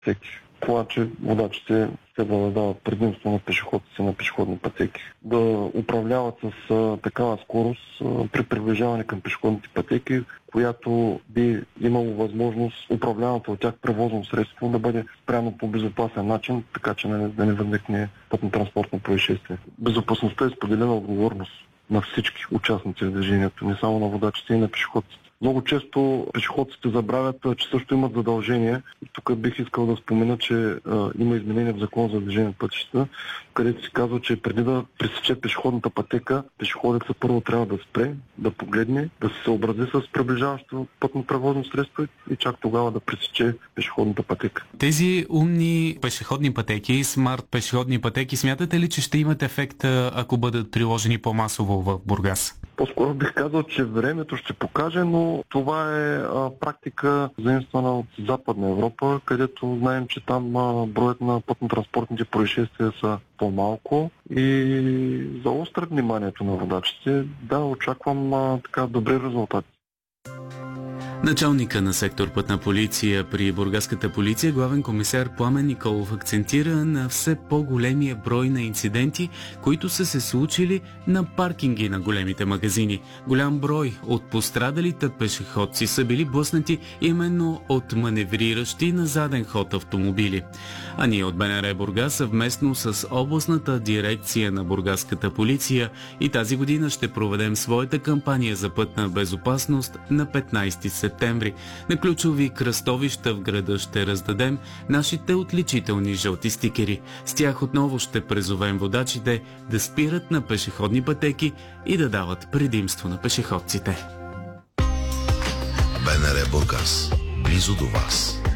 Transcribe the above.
всеки. Това, че водачите следва да дават предимство на пешеходците на пешеходни пътеки. Да управляват с такава скорост при приближаване към пешеходните пътеки, която би имало възможност управляваното от тях превозно средство да бъде спряно по безопасен начин, така че да не възникне пътно-транспортно происшествие. Безопасността е споделена отговорност на всички участници в движението, не само на водачите и на пешеходците. Много често пешеходците забравят, че също имат задължения. Тук бих искал да спомена, че има изменение в Закон за движение по пътищата, където се казва, че преди да пресече пешеходната пътека, пешеходецът първо трябва да спре, да погледне, да се съобрази с приближаващо пътно превозно средство и чак тогава да пресече пешеходната пътека. Тези умни пешеходни пътеки, смарт пешеходни пътеки, смятате ли, че ще имат ефект, ако бъдат приложени по-масово в Бургас? По-скоро бих казал, че времето ще покаже, но това е практика заимствана от Западна Европа, където знаем, че там броят на пътно-транспортните происшествия са по-малко и заострят вниманието на водачите. Да, очаквам добри резултати. Началника на сектор Пътна полиция при бургаската полиция, главен комисар Пламен Николов, акцентира на все по-големия брой на инциденти, които са се случили на паркинги на големите магазини. Голям брой от пострадалите пешеходци са били блъснати именно от маневриращи на заден ход автомобили. А ние от БНР Бургас съвместно с областната дирекция на бургаската полиция и тази година ще проведем своята кампания за пътна безопасност на 15 септември. На ключови кръстовища в града ще раздадем нашите отличителни жълти стикери. С тях отново ще призовем водачите да спират на пешеходни пътеки и да дават предимство на пешеходците. БНР Бургас. Близо до вас.